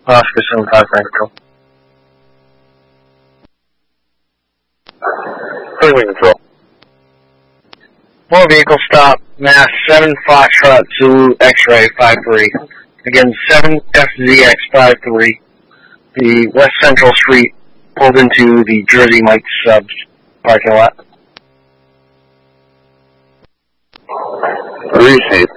Oscar 75 Control. Freeway Control. 4 vehicle stop, Mass 7 Foxtrot Zulu X-Ray 53. Again, 7 FZX 53. The West Central Street pulled into the Jersey Mike's Subs parking lot. Receive.